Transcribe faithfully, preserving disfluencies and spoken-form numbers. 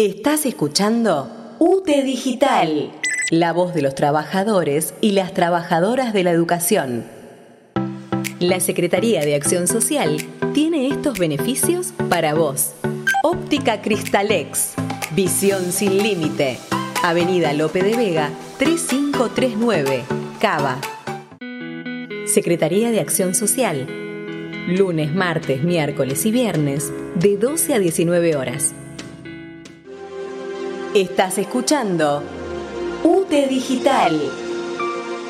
Estás escuchando U T E Digital, la voz de los trabajadores y las trabajadoras de la educación. La Secretaría de Acción Social tiene estos beneficios para vos. Óptica Cristalex, visión sin límite. Avenida Lope de Vega, tres cinco tres nueve, Cava. Secretaría de Acción Social. Lunes, martes, miércoles y viernes, de doce a diecinueve horas. Estás escuchando U T E Digital.